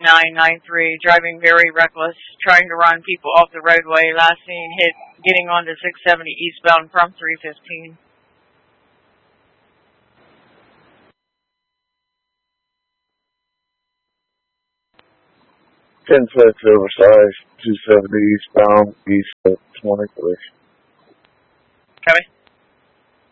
993, driving very reckless, trying to run people off the roadway. Last seen hit getting onto 670 eastbound from 315. 10-6 oversized, 270 eastbound, east of 23. Copy.